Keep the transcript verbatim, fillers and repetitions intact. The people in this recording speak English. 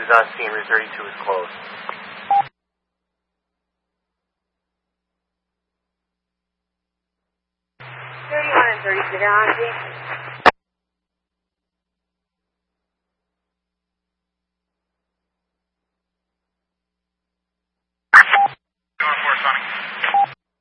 uh, seen. Route thirty-two is closed. thirty-one and thirty-two, they're on, please.